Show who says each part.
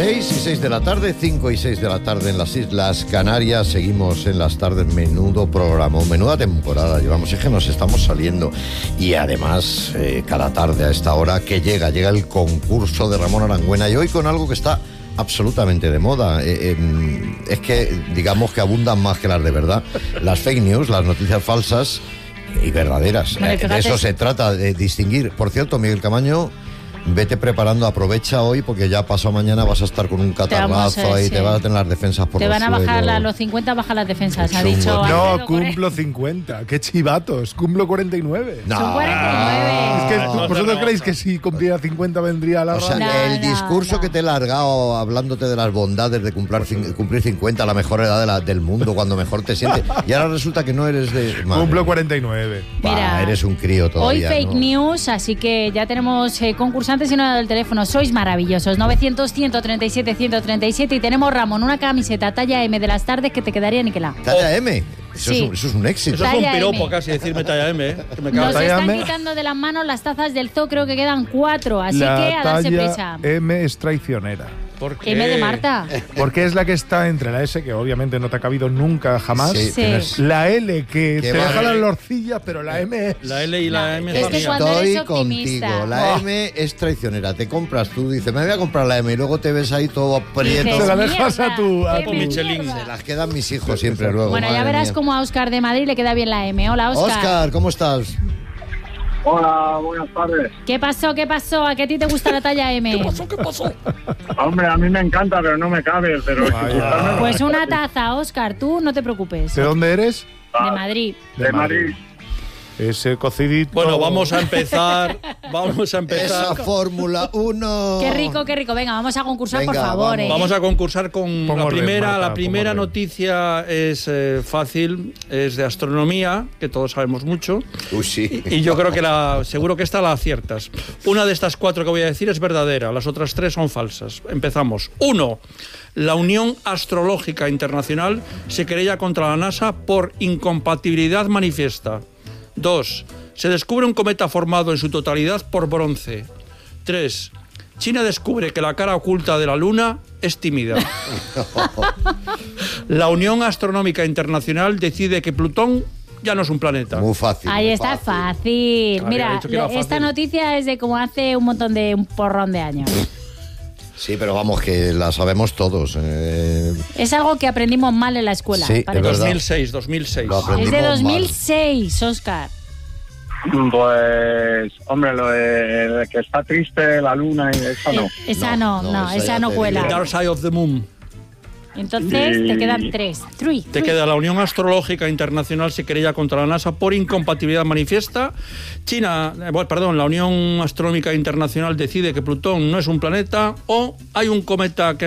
Speaker 1: 6 y 6 de la tarde, 5 y 6 de la tarde en las Islas Canarias. Seguimos en las tardes, menudo programa, menuda temporada llevamos, es que nos estamos saliendo. Y además, cada tarde a esta hora que llega el concurso de Ramón Arangüena, y hoy con algo que está absolutamente de moda. Es que digamos que abundan más que las de verdad. Las fake news, las noticias falsas y verdaderas. De eso se trata, de distinguir. Por cierto, Miguel Camaño, vete preparando, aprovecha hoy porque ya pasado mañana vas a estar con un catarrazo y te vas a tener las defensas por
Speaker 2: te
Speaker 1: los
Speaker 2: van a bajar a los 50, bajan las defensas, ha dicho.
Speaker 3: No, cumplo 50, qué chivatos, cumplo 49.
Speaker 1: No.
Speaker 2: Son 49.
Speaker 3: Es que vosotros creéis que si cumpliera 50 vendría a la radio.
Speaker 1: El discurso que te he largado hablándote de las bondades de cumplir 50, la mejor edad del mundo, cuando mejor te sientes, y ahora resulta que no eres de...
Speaker 3: Cumplo 49.
Speaker 2: Mira,
Speaker 1: eres un crío todavía.
Speaker 2: Hoy fake news, así que ya tenemos concursantes y no del teléfono. Sois maravillosos. 900-137-137 y tenemos, Ramón, una camiseta talla M de las tardes que te quedaría niquelada.
Speaker 1: ¿Talla M? Eso,
Speaker 2: sí.
Speaker 1: Eso es un éxito.
Speaker 4: Eso es un
Speaker 2: Talla
Speaker 4: piropo
Speaker 2: M.
Speaker 4: casi, decirme talla M. Que me
Speaker 2: Nos
Speaker 3: Talla
Speaker 2: están
Speaker 3: M.
Speaker 2: quitando de las manos las tazas del zoo, creo que quedan 4, así
Speaker 3: La
Speaker 2: que a darse
Speaker 3: talla
Speaker 2: prisa.
Speaker 3: M es traicionera.
Speaker 4: ¿Por qué?
Speaker 2: M de Marta.
Speaker 3: Porque es la que está entre la S, que obviamente no te ha cabido nunca, jamás.
Speaker 1: Sí,
Speaker 2: Sí.
Speaker 3: La L, que te
Speaker 1: va.
Speaker 3: deja las lorcillas, pero la M es...
Speaker 4: La L y la M
Speaker 2: Es
Speaker 4: son
Speaker 2: que
Speaker 4: mías.
Speaker 2: cuando
Speaker 1: Estoy
Speaker 2: eres optimista.
Speaker 1: contigo. La M es traicionera. Te compras tú, dices, me voy a comprar la M y luego te ves ahí todo aprieto.
Speaker 2: Dices,
Speaker 3: Se la dejas
Speaker 2: mierda,
Speaker 3: a tu
Speaker 2: qué
Speaker 4: Michelin.
Speaker 2: mierda.
Speaker 1: Se las quedan mis hijos siempre luego.
Speaker 2: Bueno, ya
Speaker 1: madre
Speaker 2: verás
Speaker 1: mía.
Speaker 2: cómo a Óscar de Madrid le queda bien la M. Hola, Óscar.
Speaker 1: Óscar, ¿cómo estás?
Speaker 5: Hola, buenas tardes.
Speaker 2: ¿Qué pasó? ¿Qué pasó? ¿A qué a ti te gusta la talla M?
Speaker 4: ¿Qué pasó?
Speaker 5: Hombre, a mí me encanta, pero no me cabe. Pero
Speaker 3: Vaya.
Speaker 2: Pues una taza, Óscar, tú no te preocupes.
Speaker 3: ¿De dónde eres?
Speaker 2: De Madrid.
Speaker 5: de Madrid.
Speaker 3: Ese cocidito...
Speaker 4: Bueno, vamos a empezar.
Speaker 1: Esa Fórmula 1.
Speaker 2: Qué rico, qué rico. Venga, vamos a concursar,
Speaker 1: Venga,
Speaker 2: por favor.
Speaker 1: vamos.
Speaker 4: Vamos a concursar con
Speaker 3: Pon
Speaker 4: la
Speaker 3: orden,
Speaker 4: primera.
Speaker 3: Marta,
Speaker 4: La primera
Speaker 3: pon orden.
Speaker 4: noticia es fácil, es de astronomía, que todos sabemos mucho.
Speaker 1: Sí.
Speaker 4: Y yo creo que seguro que esta la aciertas. Una de estas 4 que voy a decir es verdadera, las otras 3 son falsas. Empezamos. 1. La Unión Astrológica Internacional se querella contra la NASA por incompatibilidad manifiesta. 2. Se descubre un cometa formado en su totalidad por bronce. 3. China descubre que la cara oculta de la Luna es tímida. La Unión Astronómica Internacional decide que Plutón ya no es un planeta.
Speaker 1: Muy fácil.
Speaker 2: Ahí
Speaker 1: muy
Speaker 2: está,
Speaker 1: fácil.
Speaker 2: fácil.
Speaker 4: Había
Speaker 2: Mira,
Speaker 4: dicho que era
Speaker 2: esta
Speaker 4: fácil.
Speaker 2: noticia es de como hace un porrón de años.
Speaker 1: Sí, pero vamos, que la sabemos todos.
Speaker 2: Es algo que aprendimos mal en la escuela.
Speaker 1: Sí,
Speaker 2: parece.
Speaker 1: es verdad.
Speaker 4: 2006.
Speaker 1: Lo aprendí.
Speaker 2: Es de
Speaker 1: Aprendimos mal.
Speaker 2: 2006, Óscar.
Speaker 5: Pues, hombre, lo de que está triste la luna y eso no.
Speaker 2: Esa no,
Speaker 1: esa
Speaker 2: esa
Speaker 1: ya
Speaker 2: no
Speaker 1: te
Speaker 2: cuela.
Speaker 1: digo.
Speaker 4: Dark Side of the Moon.
Speaker 2: Entonces te quedan 3.
Speaker 4: Te queda la Unión Astrológica Internacional se querella contra la NASA por incompatibilidad manifiesta. La Unión Astronómica Internacional decide que Plutón no es un planeta, o hay un cometa que